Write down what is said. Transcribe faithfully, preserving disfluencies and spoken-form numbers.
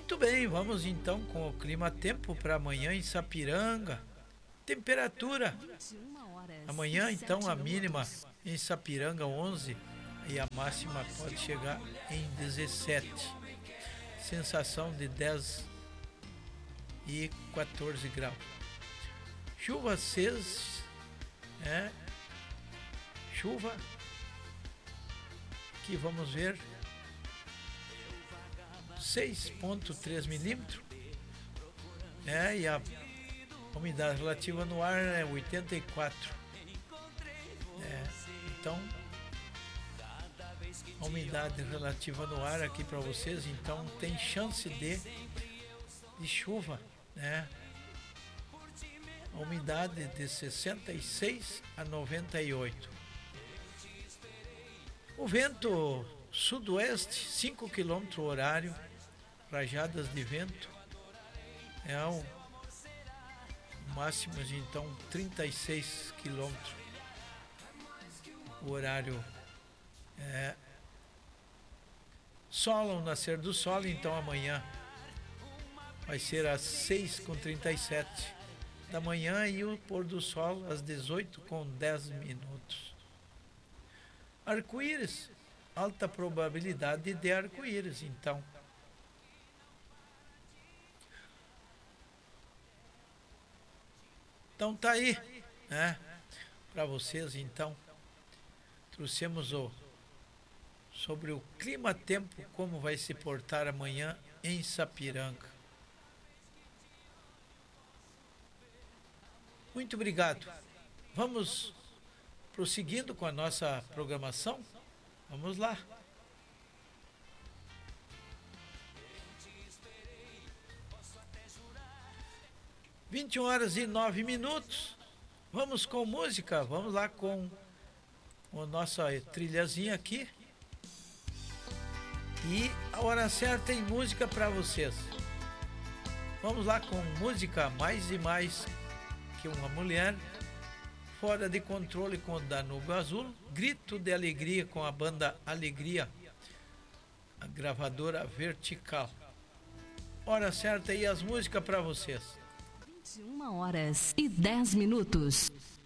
Muito bem, vamos então com o clima-tempo para amanhã em Sapiranga. Temperatura. Amanhã então a mínima em Sapiranga onze e a máxima pode chegar em dezessete. Sensação de dez e quatorze graus. Chuva seis, é, chuva que vamos ver seis vírgula três milímetros, é, e a umidade relativa no ar é oitenta e quatro. É, então, a umidade relativa no ar aqui para vocês, então tem chance de, de chuva, né? A umidade de sessenta e seis a noventa e oito. O vento sudoeste, cinco quilômetros horário, rajadas de vento, é um máximo de então trinta e seis quilômetros. O horário é sol ao nascer do sol, então amanhã vai ser às seis e trinta e sete da manhã e o pôr do sol às dezoito e dez minutos. Arco-íris, alta probabilidade de arco-íris, então. Então tá aí, né? Para vocês, então, trouxemos o sobre o clima-tempo, como vai se portar amanhã em Sapiranga. Muito obrigado. Vamos prosseguindo com a nossa programação. Vamos lá. vinte e uma horas e nove minutos. Vamos com música. Vamos lá com a nossa trilhazinha aqui. E a hora certa em música para vocês. Vamos lá com música Mais e Mais que uma Mulher, Fora de Controle com o Danúbio Azul, Grito de Alegria com a banda Alegria, a gravadora Vertical. Hora certa e as músicas para vocês. vinte e uma horas e dez minutos.